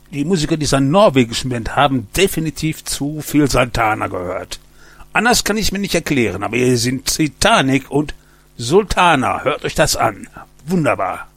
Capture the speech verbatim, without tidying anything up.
die Musiker dieser norwegischen Band haben definitiv zu viel Santana gehört. Anders kann ich mir nicht erklären, aber hier sind Titanic und Sultana. Hört euch das an. Wunderbar.